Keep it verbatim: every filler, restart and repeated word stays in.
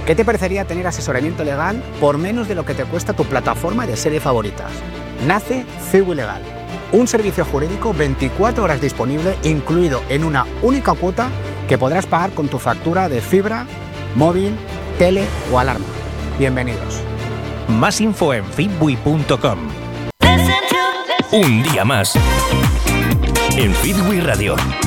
¿Qué te parecería tener asesoramiento legal por menos de lo que te cuesta tu plataforma de series favoritas? Nace Civil Legal, un servicio jurídico veinticuatro horas disponible, incluido en una única cuota que podrás pagar con tu factura de fibra, móvil, tele o alarma. Bienvenidos. Más info en fitbui punto com. Un día más en Fitbui Radio.